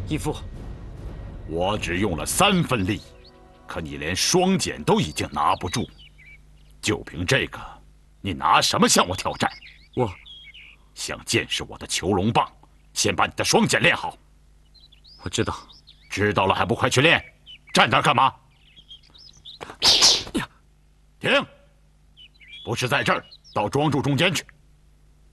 义父， 我只用了3分力，可你连双锏都已经拿不住，就凭这个，你拿什么向我挑战？ 我想见识我的囚龙棒，先把你的双锏练好。 我知道， 知道了还不快去练？站那儿干嘛？停！不是在这儿，到庄主中间去。